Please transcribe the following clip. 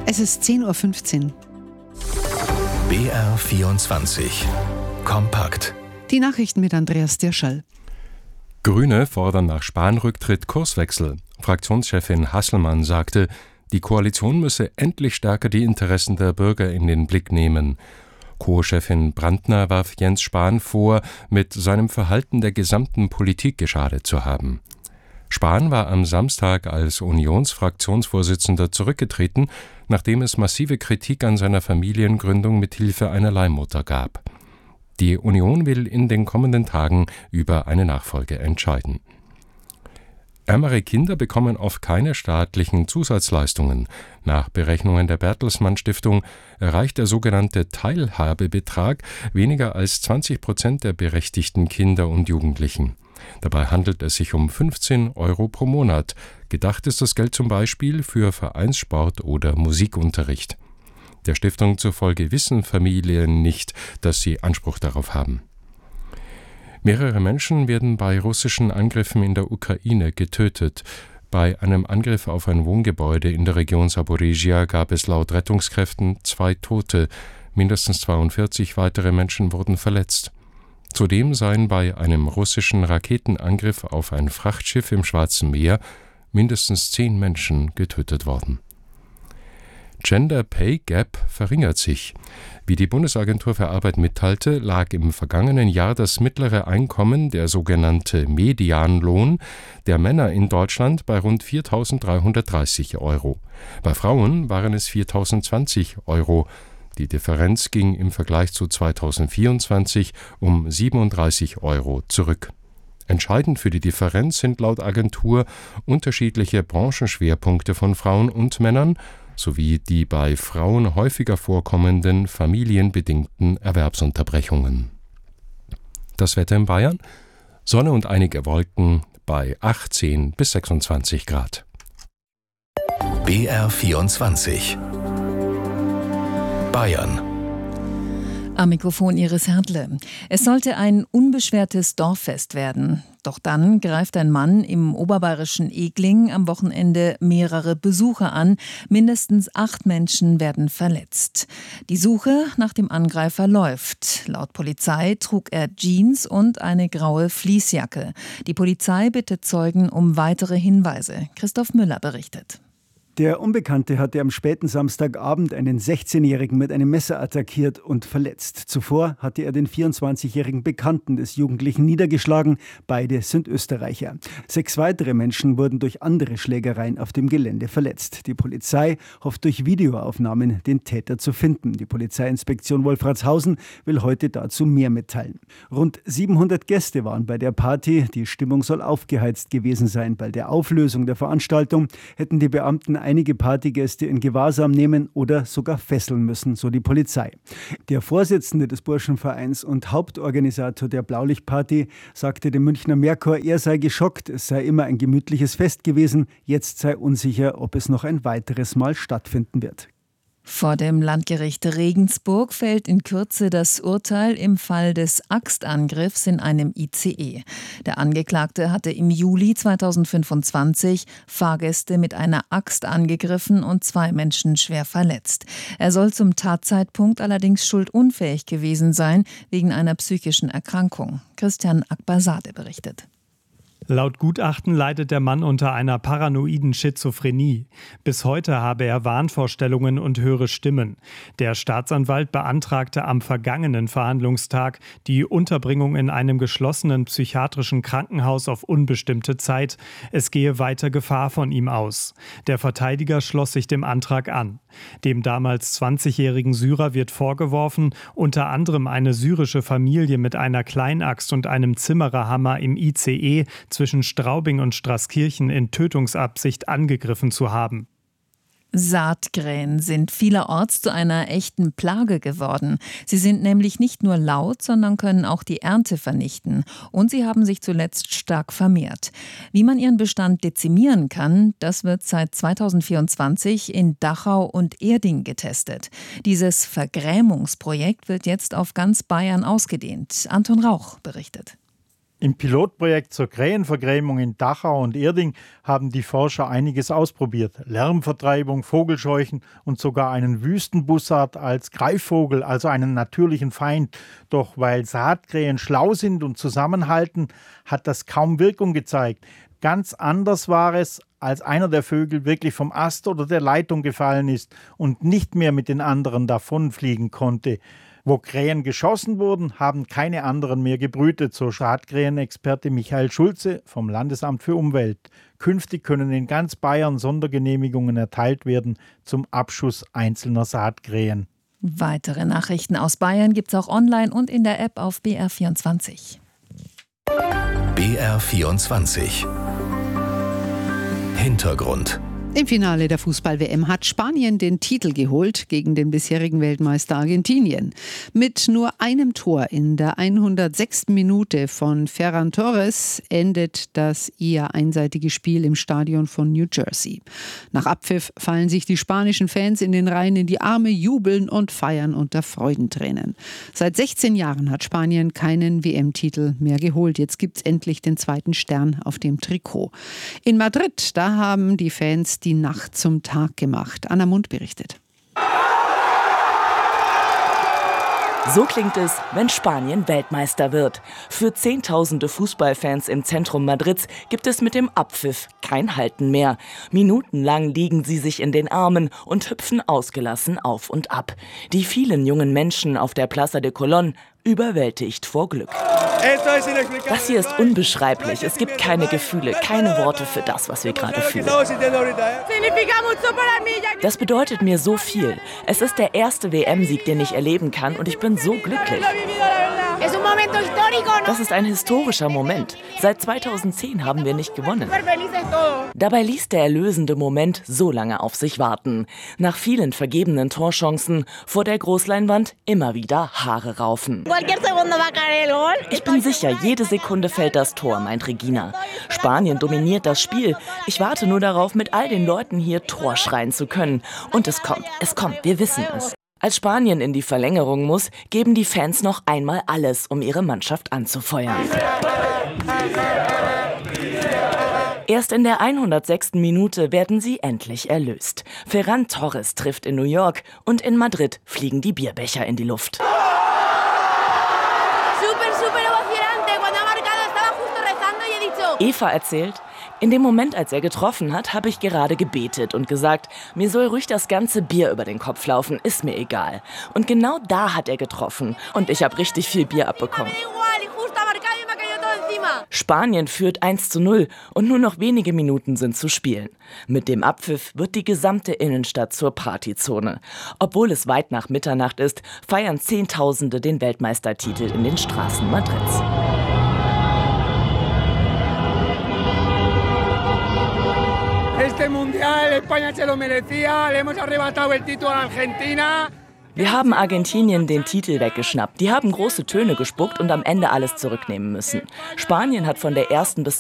Es ist 10.15 Uhr. BR24 Kompakt. Die Nachrichten mit Andreas Dirschall. Grüne fordern nach Spahn-Rücktritt Kurswechsel. Fraktionschefin Hasselmann sagte, die Koalition müsse endlich stärker die Interessen der Bürger in den Blick nehmen. Co-Chefin Brandner warf Jens Spahn vor, mit seinem Verhalten der gesamten Politik geschadet zu haben. Spahn war am Samstag als Unionsfraktionsvorsitzender zurückgetreten, nachdem es massive Kritik an seiner Familiengründung mit Hilfe einer Leihmutter gab. Die Union will in den kommenden Tagen über eine Nachfolge entscheiden. Ärmere Kinder bekommen oft keine staatlichen Zusatzleistungen. Nach Berechnungen der Bertelsmann Stiftung erreicht der sogenannte Teilhabebetrag weniger als 20% der berechtigten Kinder und Jugendlichen. Dabei handelt es sich um 15 Euro pro Monat. Gedacht ist das Geld zum Beispiel für Vereinssport oder Musikunterricht. Der Stiftung zufolge wissen Familien nicht, dass sie Anspruch darauf haben. Mehrere Menschen werden bei russischen Angriffen in der Ukraine getötet. Bei einem Angriff auf ein Wohngebäude in der Region Saporizhia gab es laut Rettungskräften 2 Tote. Mindestens 42 weitere Menschen wurden verletzt. Zudem seien bei einem russischen Raketenangriff auf ein Frachtschiff im Schwarzen Meer mindestens 10 Menschen getötet worden. Gender Pay Gap verringert sich. Wie die Bundesagentur für Arbeit mitteilte, lag im vergangenen Jahr das mittlere Einkommen, der sogenannte Medianlohn, der Männer in Deutschland bei rund 4.330 Euro. Bei Frauen waren es 4.020 Euro. Die Differenz ging im Vergleich zu 2024 um 37 Euro zurück. Entscheidend für die Differenz sind laut Agentur unterschiedliche Branchenschwerpunkte von Frauen und Männern sowie die bei Frauen häufiger vorkommenden familienbedingten Erwerbsunterbrechungen. Das Wetter in Bayern? Sonne und einige Wolken bei 18 bis 26 Grad. BR24 Bayern. Am Mikrofon Iris Hertle. Es sollte ein unbeschwertes Dorffest werden. Doch dann greift ein Mann im oberbayerischen Egling am Wochenende mehrere Besucher an. Mindestens 8 Menschen werden verletzt. Die Suche nach dem Angreifer läuft. Laut Polizei trug er Jeans und eine graue Fleecejacke. Die Polizei bittet Zeugen um weitere Hinweise. Christoph Müller berichtet. Der Unbekannte hatte am späten Samstagabend einen 16-Jährigen mit einem Messer attackiert und verletzt. Zuvor hatte er den 24-jährigen Bekannten des Jugendlichen niedergeschlagen. Beide sind Österreicher. 6 weitere Menschen wurden durch andere Schlägereien auf dem Gelände verletzt. Die Polizei hofft durch Videoaufnahmen den Täter zu finden. Die Polizeiinspektion Wolfratshausen will heute dazu mehr mitteilen. Rund 700 Gäste waren bei der Party. Die Stimmung soll aufgeheizt gewesen sein. Bei der Auflösung der Veranstaltung hätten die Beamten einige Partygäste in Gewahrsam nehmen oder sogar fesseln müssen, so die Polizei. Der Vorsitzende des Burschenvereins und Hauptorganisator der Blaulichtparty sagte dem Münchner Merkur, er sei geschockt, es sei immer ein gemütliches Fest gewesen, jetzt sei unsicher, ob es noch ein weiteres Mal stattfinden wird. Vor dem Landgericht Regensburg fällt in Kürze das Urteil im Fall des Axtangriffs in einem ICE. Der Angeklagte hatte im Juli 2025 Fahrgäste mit einer Axt angegriffen und 2 Menschen schwer verletzt. Er soll zum Tatzeitpunkt allerdings schuldunfähig gewesen sein, wegen einer psychischen Erkrankung. Christian Akbarzadeh berichtet. Laut Gutachten leidet der Mann unter einer paranoiden Schizophrenie. Bis heute habe er Wahnvorstellungen und höre Stimmen. Der Staatsanwalt beantragte am vergangenen Verhandlungstag die Unterbringung in einem geschlossenen psychiatrischen Krankenhaus auf unbestimmte Zeit. Es gehe weiter Gefahr von ihm aus. Der Verteidiger schloss sich dem Antrag an. Dem damals 20-jährigen Syrer wird vorgeworfen, unter anderem eine syrische Familie mit einer Kleinaxt und einem Zimmererhammer im ICE zwischen Straubing und Straßkirchen in Tötungsabsicht angegriffen zu haben. Saatkrähen sind vielerorts zu einer echten Plage geworden. Sie sind nämlich nicht nur laut, sondern können auch die Ernte vernichten. Und sie haben sich zuletzt stark vermehrt. Wie man ihren Bestand dezimieren kann, das wird seit 2024 in Dachau und Erding getestet. Dieses Vergrämungsprojekt wird jetzt auf ganz Bayern ausgedehnt. Anton Rauch berichtet. Im Pilotprojekt zur Krähenvergrämung in Dachau und Erding haben die Forscher einiges ausprobiert. Lärmvertreibung, Vogelscheuchen und sogar einen Wüstenbussard als Greifvogel, also einen natürlichen Feind. Doch weil Saatkrähen schlau sind und zusammenhalten, hat das kaum Wirkung gezeigt. Ganz anders war es, als einer der Vögel wirklich vom Ast oder der Leitung gefallen ist und nicht mehr mit den anderen davonfliegen konnte. Wo Krähen geschossen wurden, haben keine anderen mehr gebrütet, so Saatkrähenexperte Michael Schulze vom Landesamt für Umwelt. Künftig können in ganz Bayern Sondergenehmigungen erteilt werden zum Abschuss einzelner Saatkrähen. Weitere Nachrichten aus Bayern gibt's auch online und in der App auf BR24. BR24 Hintergrund. Im Finale der Fußball-WM hat Spanien den Titel geholt gegen den bisherigen Weltmeister Argentinien. Mit nur einem Tor in der 106. Minute von Ferran Torres endet das eher einseitige Spiel im Stadion von New Jersey. Nach Abpfiff fallen sich die spanischen Fans in den Reihen in die Arme, jubeln und feiern unter Freudentränen. Seit 16 Jahren hat Spanien keinen WM-Titel mehr geholt. Jetzt gibt's endlich den zweiten Stern auf dem Trikot. In Madrid, da haben die Fans die Nacht zum Tag gemacht. Anna Mund berichtet. So klingt es, wenn Spanien Weltmeister wird. Für Zehntausende Fußballfans im Zentrum Madrids gibt es mit dem Abpfiff kein Halten mehr. Minutenlang liegen sie sich in den Armen und hüpfen ausgelassen auf und ab. Die vielen jungen Menschen auf der Plaza de Colón überwältigt vor Glück. Das hier ist unbeschreiblich. Es gibt keine Gefühle, keine Worte für das, was wir gerade fühlen. Das bedeutet mir so viel. Es ist der erste WM-Sieg, den ich erleben kann, und ich bin so glücklich. Das ist ein historischer Moment. Seit 2010 haben wir nicht gewonnen. Dabei ließ der erlösende Moment so lange auf sich warten. Nach vielen vergebenen Torchancen vor der Großleinwand immer wieder Haare raufen. Ich bin sicher, jede Sekunde fällt das Tor, meint Regina. Spanien dominiert das Spiel. Ich warte nur darauf, mit all den Leuten hier Tor schreien zu können. Und es kommt, wir wissen es. Als Spanien in die Verlängerung muss, geben die Fans noch einmal alles, um ihre Mannschaft anzufeuern. Erst in der 106. Minute werden sie endlich erlöst. Ferran Torres trifft in New York und in Madrid fliegen die Bierbecher in die Luft. Eva erzählt, in dem Moment, als er getroffen hat, habe ich gerade gebetet und gesagt, mir soll ruhig das ganze Bier über den Kopf laufen, ist mir egal. Und genau da hat er getroffen und ich habe richtig viel Bier abbekommen. Spanien führt 1:0 und nur noch wenige Minuten sind zu spielen. Mit dem Abpfiff wird die gesamte Innenstadt zur Partyzone. Obwohl es weit nach Mitternacht ist, feiern Zehntausende den Weltmeistertitel in den Straßen Madrids. Wir haben Argentinien den Titel weggeschnappt. Die haben große Töne gespuckt und am Ende alles zurücknehmen müssen. Spanien hat von der ersten bis